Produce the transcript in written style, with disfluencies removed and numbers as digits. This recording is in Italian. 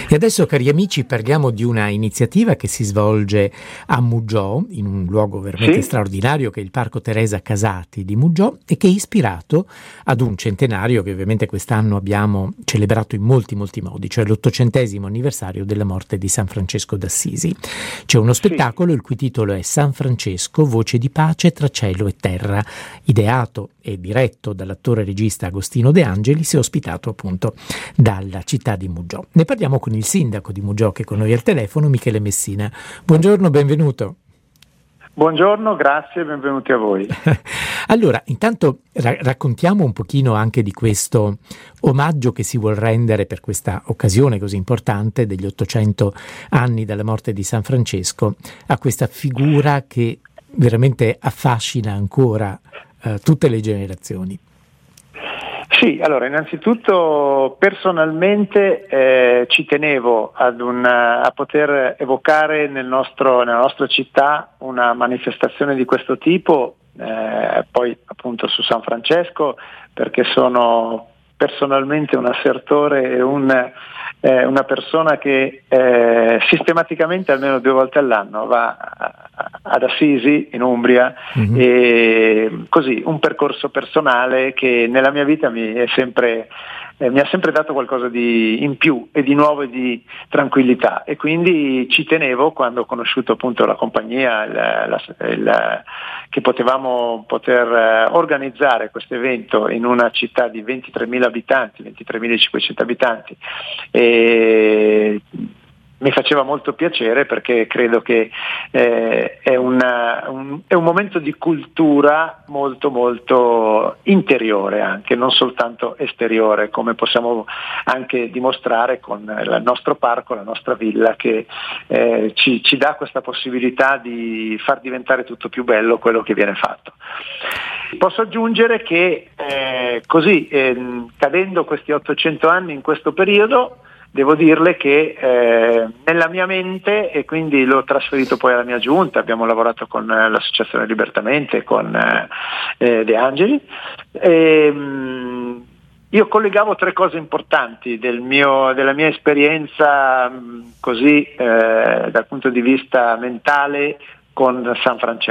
E adesso, cari amici, parliamo di una iniziativa che si svolge a Muggiò, in un luogo veramente straordinario che è il Parco Teresa Casati di Muggiò, e che è ispirato ad un centenario che ovviamente quest'anno abbiamo celebrato in molti modi, cioè l'800° anniversario della morte di San Francesco d'Assisi. C'è uno spettacolo il cui titolo è San Francesco, voce di pace tra cielo e terra, ideato e diretto dall'attore regista Agostino De Angelis e ospitato appunto dalla città di Muggiò. Ne parliamo con il sindaco di Muggiò che è con noi al telefono, Michele Messina. Buongiorno, benvenuto. Buongiorno, grazie e benvenuti a voi. Allora, intanto raccontiamo un pochino anche di questo omaggio che si vuol rendere per questa occasione così importante degli 800 anni dalla morte di San Francesco a questa figura che veramente affascina ancora tutte le generazioni. Sì, allora innanzitutto personalmente ci tenevo a poter evocare nella nostra città una manifestazione di questo tipo, poi appunto su San Francesco, perché sono personalmente un assertore e una persona che sistematicamente almeno 2 volte all'anno va ad Assisi in Umbria, e così un percorso personale che nella mia vita mi ha sempre dato qualcosa di in più e di nuovo e di tranquillità, e quindi ci tenevo quando ho conosciuto appunto la compagnia che potevamo poter organizzare questo evento in una città di 23.000 abitanti, 23.500 abitanti, e mi faceva molto piacere perché credo che è un momento di cultura molto interiore, anche non soltanto esteriore, come possiamo anche dimostrare con il nostro parco, la nostra villa, che ci dà questa possibilità di far diventare tutto più bello quello che viene fatto. Posso aggiungere che cadendo questi 800 anni in questo periodo, devo dirle che nella mia mente, e quindi l'ho trasferito poi alla mia giunta, abbiamo lavorato con l'associazione Libertamente, con De Angeli, io collegavo 3 cose importanti della mia esperienza dal punto di vista mentale con San Francesco.